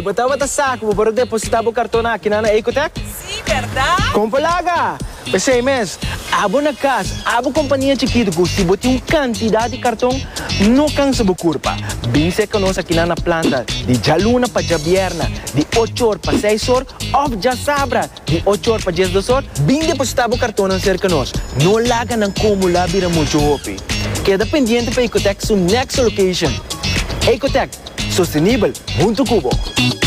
botava ta saco para depositar o cartão aqui na Ecotec? Sim, verdade? Compalaga! Pensei, mas, abo na casa, abo companhia chiquita, se botar uma quantidade de cartão, não cansa a curva. Bem se que nós aqui na planta, de jaluna para jabierna, de 8 horas para 6 horas, ou já sabra, de 8 horas para 10 horas, bem depositar o cartão na cerca nós. Não laga não como lá vira muito hopi. Queda pendiente para Ecotec, sua next location. Ecotec, sustentável, muito cubo.